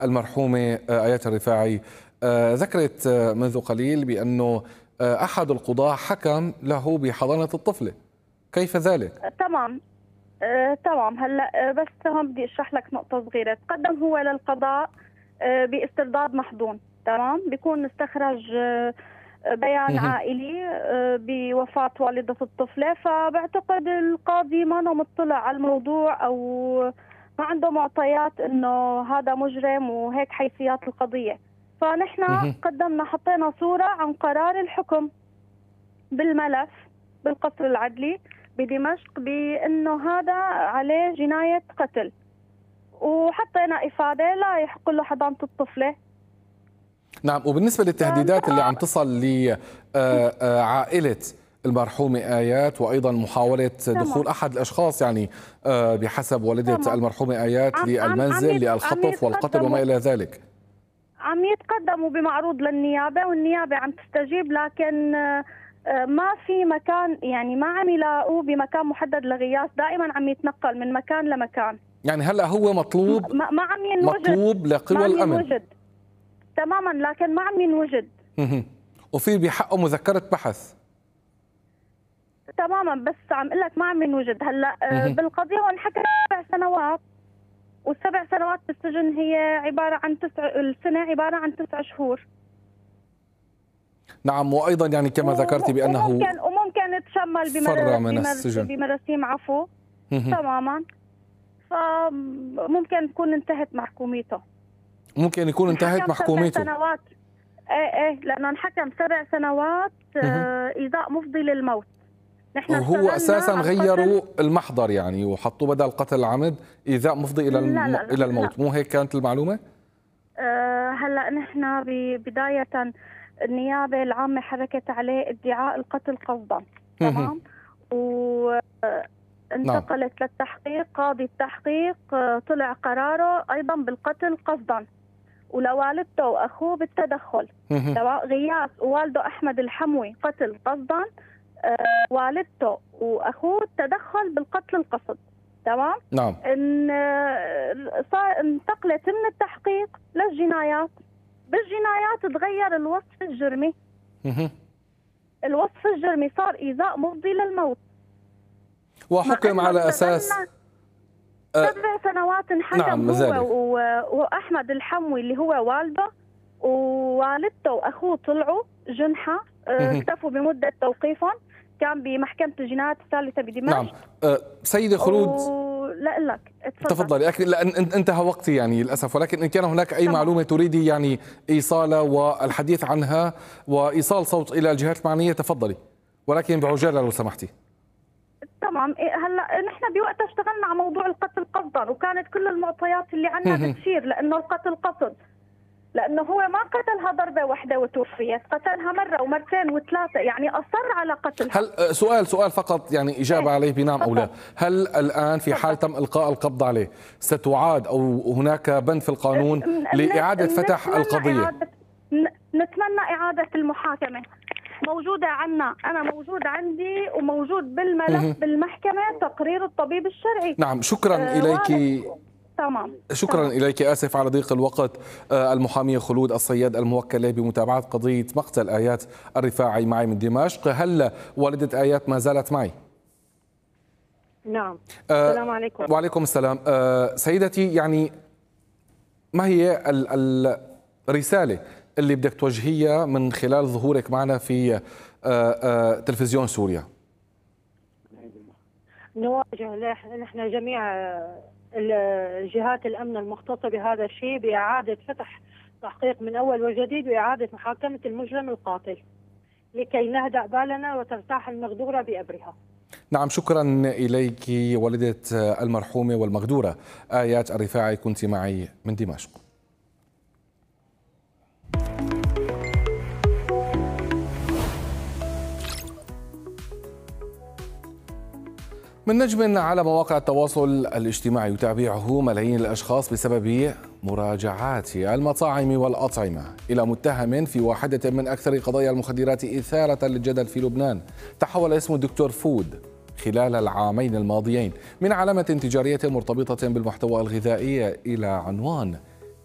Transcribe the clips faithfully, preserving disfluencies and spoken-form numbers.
المرحومة آيات الرفاعي ذكرت منذ قليل بأنه أحد القضاة حكم له بحضانة الطفلة، كيف ذلك؟ تمام آه، تمام. هلا بس هون بدي اشرح لك نقطة صغيرة. تقدم هو للقضاء آه، باسترداد محضون، تمام، بيكون استخرج آه، بيان عائلي آه، بوفاة والدة الطفلة، فبعتقد القاضي ما مطلع على الموضوع او ما عنده معطيات انه هذا مجرم وهيك حيثيات القضية. فنحن قدمنا حطينا صورة عن قرار الحكم بالملف بالقصر العدلي بدمشق بأنه هذا عليه جناية قتل، وحطينا إفادة لا يحق له حضانة الطفلة. نعم. وبالنسبة للتهديدات اللي عم تصل لعائلة المرحومة آيات وأيضا محاولة دخول أحد الأشخاص يعني بحسب والدة تمام. المرحومة آيات عم للمنزل للخطف والقتل وما إلى ذلك، عم يتقدموا بمعروض للنيابة والنيابة عم تستجيب، لكن ما في مكان، يعني ما عم يلاقوه بمكان محدد لغياث، دائما عم يتنقل من مكان لمكان. يعني هلا هو مطلوب ما, ما عم ينوجد، مطلوب لقوى الأمن ينوجد. تماما، لكن ما عم ينوجد. وفي بحقه مذكرة بحث. تماما، بس عم اقول لك ما عم ينوجد. هلا بالقضية هون حكى سبع سنوات، والسبع سنوات بالسجن هي عبارة عن تسع السنة عبارة عن تسع شهور. نعم. وايضا يعني كما ذكرتي بانه وممكن وممكن تشمل بمر من السجن بمراسيم عفو. تماما، فممكن تكون انتهت محكوميته. ممكن يكون انتهت محكوميته. سبع سنوات. ايه ايه لانه انحكم سبع سنوات آه ايذاء مفضي للموت. نحن وهو اساسا غيروا المحضر يعني وحطوا بدل قتل العمد ايذاء مفضي الى الم... لا لا لا الى الموت، لا. مو هيك كانت المعلومه؟ آه هلا نحن بدايه النيابة العامة حركت عليه ادعاء القتل قصدا، تمام، وانتقلت نعم. للتحقيق. قاضي التحقيق طلع قراره أيضا بالقتل قصدا، ولوالدته وأخوه بالتدخل. غياث ووالده أحمد الحموي قتل قصدا، والدته وأخوه التدخل بالقتل القصد، تمام. نعم. إن انتقلت من التحقيق للجنايات. بالجنايات تغير الوصف الجرمي. الوصف الجرمي صار إيذاء مفضي للموت، وحكم على أساس سبع سنوات انحكم. نعم. هو وأحمد الحموي اللي هو والده ووالدته وأخوه طلعوا جنحة، اكتفوا بمدة توقيفهم، كان بمحكمة الجنايات الثالثة بدمشق. نعم. أه سيدة خلود و... لا لك تفضلي، لأن انتهى وقتي يعني للأسف، ولكن إن كان هناك أي طبعا. معلومة تريدي يعني إيصالها والحديث عنها وإيصال صوت إلى الجهات المعنية تفضلي، ولكن بعجالة لو سمحتي. تمام. هلا نحن بوقتها اشتغلنا على موضوع القتل قصدا، وكانت كل المعطيات اللي عندنا بتشير لأنه القتل قصد، لأنه هو ما قتلها ضربة واحدة وتوفيت، قتلها مرة ومرتين وثلاثة، يعني أصر على قتلها. هل سؤال سؤال فقط يعني إجابة ايه؟ عليه بنعم أو لا. هل الآن في حال تم إلقاء القبض عليه ستعاد أو هناك بند في القانون لإعادة فتح القضية؟ إعادة نتمنى إعادة المحاكمة. موجودة عنا، أنا موجود عندي وموجود بالملف بالمحكمة تقرير الطبيب الشرعي. نعم. شكرا أه إليك. تمام. شكرا تمام. إليك. آسف على ضيق الوقت. المحامية خلود الصياد الموكلة بمتابعة قضية مقتل آيات الرفاعي معي من دمشق. هل والدة آيات ما زالت معي؟ نعم. السلام عليكم. وعليكم السلام. سيدتي، يعني ما هي الرسالة اللي بدك توجهيها من خلال ظهورك معنا في تلفزيون سوريا؟ نواجه نحن جميع الجهات الأمن المختصة بهذا الشيء بإعادة فتح تحقيق من أول وجديد وإعادة محاكمة المجرم القاتل لكي نهدأ بالنا وترتاح المغدورة بأبرها. نعم. شكرا إليك والدة المرحومة والمغدورة آيات الرفاعي، كنت معي من دمشق. من نجم على مواقع التواصل الاجتماعي يتابعه ملايين الأشخاص بسبب مراجعات المطاعم والأطعمة إلى متهم في واحدة من أكثر قضايا المخدرات إثارة للجدل في لبنان. تحول اسم الدكتور فود خلال العامين الماضيين من علامة تجارية مرتبطة بالمحتوى الغذائي إلى عنوان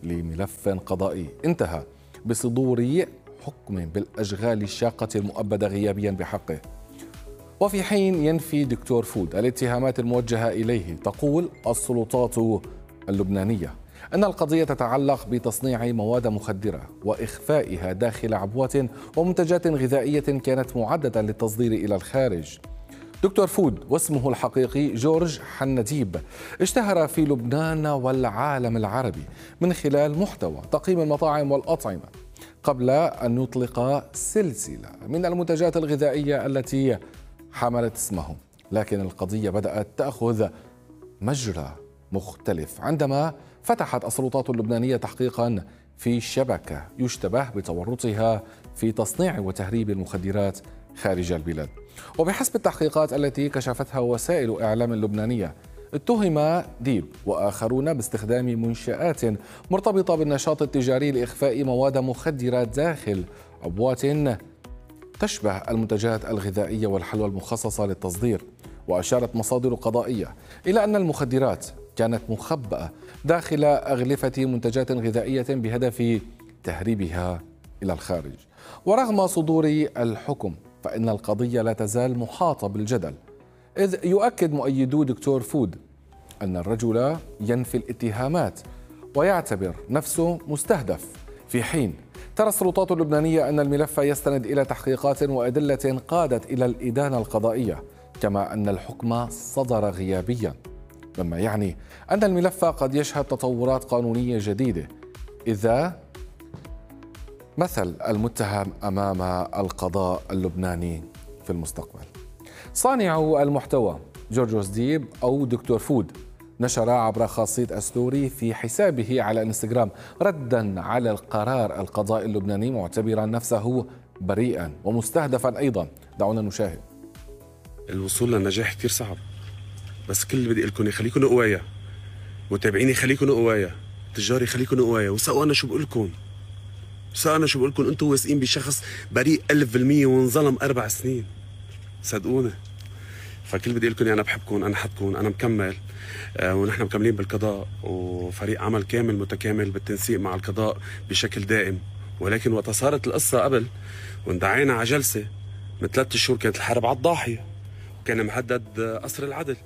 لملف قضائي انتهى بصدور حكم بالأشغال الشاقة المؤبدة غيابيا بحقه. وفي حين ينفي دكتور فود الاتهامات الموجهة إليه، تقول السلطات اللبنانية أن القضية تتعلق بتصنيع مواد مخدرة وإخفائها داخل عبوات ومنتجات غذائية كانت معدة للتصدير إلى الخارج. دكتور فود واسمه الحقيقي جورج حنديب اشتهر في لبنان والعالم العربي من خلال محتوى تقييم المطاعم والأطعمة قبل أن يطلق سلسلة من المنتجات الغذائية التي حملت اسمه. لكن القضية بدأت تأخذ مجرى مختلف عندما فتحت السلطات اللبنانية تحقيقا في شبكة يشتبه بتورطها في تصنيع وتهريب المخدرات خارج البلاد. وبحسب التحقيقات التي كشفتها وسائل إعلام لبنانية، اتهم ديب وآخرون باستخدام منشآت مرتبطة بالنشاط التجاري لإخفاء مواد مخدرة داخل عبوات تشبه المنتجات الغذائية والحلوى المخصصة للتصدير. وأشارت مصادر قضائية إلى أن المخدرات كانت مخبأة داخل أغلفة منتجات غذائية بهدف تهريبها إلى الخارج. ورغم صدور الحكم فإن القضية لا تزال محاطة بالجدل، إذ يؤكد مؤيدو دكتور فود أن الرجل ينفي الاتهامات ويعتبر نفسه مستهدف، في حين ترى السلطات اللبنانية أن الملف يستند إلى تحقيقات وأدلة قادت إلى الإدانة القضائية، كما أن الحكم صدر غيابيا، مما يعني أن الملف قد يشهد تطورات قانونية جديدة إذا مثل المتهم أمام القضاء اللبناني في المستقبل. صانع المحتوى جورجوس ديب أو دكتور فود نشر عبر خاصية أستوري في حسابه على انستغرام ردا على القرار القضائي اللبناني، معتبرا نفسه بريئا ومستهدفا أيضا. دعونا نشاهد. الوصول للنجاح كثير صعب، بس كل اللي بدي اقول لكم خليكم قوايا، متابعيني خليكم قوايا، تجاري خليكم قوايا، وثقوا انا شو بقول لكم، ثقوا انا شو بقول لكم، انتم واثقين بشخص بريء ألف بالمية وانظلم أربع سنين، صدقوني. فكل بدي اقول لكم انا بحبكم، انا حدكم، انا مكمل، آه ونحن مكملين بالقضاء، وفريق عمل كامل متكامل بالتنسيق مع القضاء بشكل دائم. ولكن وقت صارت القصه قبل واندعينا على جلسه من ثلاث شهور كانت الحرب على الضاحيه وكان محدد قصر العدل.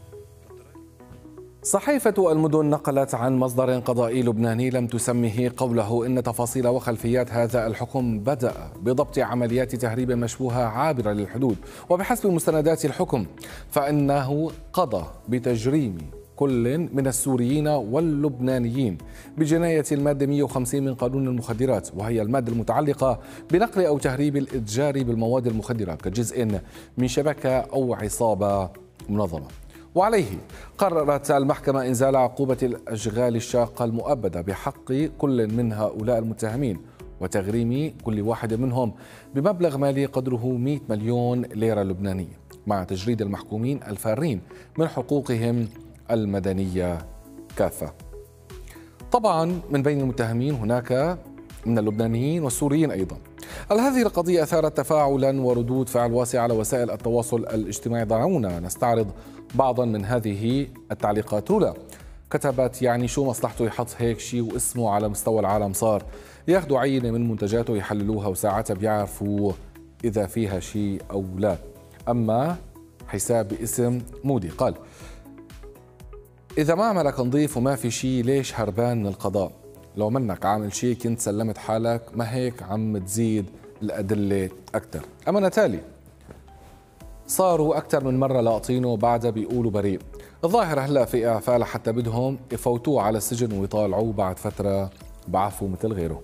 صحيفة المدن نقلت عن مصدر قضائي لبناني لم تسمه قوله إن تفاصيل وخلفيات هذا الحكم بدأ بضبط عمليات تهريب مشبوهة عابرة للحدود. وبحسب مستندات الحكم فإنه قضى بتجريم كل من السوريين واللبنانيين بجناية المادة مئة وخمسين من قانون المخدرات، وهي المادة المتعلقة بنقل أو تهريب الإتجار بالمواد المخدرة كجزء من شبكة أو عصابة منظمة. وعليه قررت المحكمة إنزال عقوبة الأشغال الشاقة المؤبدة بحق كل من هؤلاء المتهمين وتغريم كل واحد منهم بمبلغ مالي قدره مئة مليون ليرة لبنانية، مع تجريد المحكومين الفارين من حقوقهم المدنية كافة. طبعا من بين المتهمين هناك من اللبنانيين والسوريين أيضا. هذه القضية أثارت تفاعلا وردود فعل واسعة على وسائل التواصل الاجتماعي. دعونا نستعرض بعضا من هذه التعليقات. رولا كتبت يعني شو مصلحته يحط هيك شيء واسمه على مستوى العالم صار ياخذوا عينة من منتجاته ويحللوها وساعتها بيعرفوا إذا فيها شيء أو لا. أما حساب باسم مودي قال إذا معملك نظيف وما في شيء ليش هربان من القضاء؟ لو منك عامل شيء كنت سلمت حالك، ما هيك عم تزيد الأدلة أكثر. أما نتالي صاروا أكثر من مرة لاقطينه بعدها بيقولوا بريء. الظاهر هلا في إعفاء لحتى بدهم يفوتوه على السجن ويطالعوه بعد فترة بعفو مثل غيره.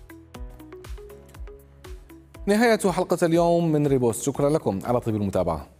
نهاية حلقة اليوم من ريبوست، شكرا لكم على طيب المتابعة.